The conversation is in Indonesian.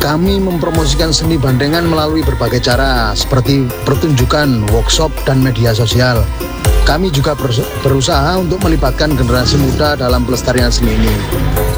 Kami mempromosikan seni bandengan melalui berbagai cara seperti pertunjukan, workshop, dan media sosial. Kami juga berusaha untuk melibatkan generasi muda dalam pelestarian seni ini.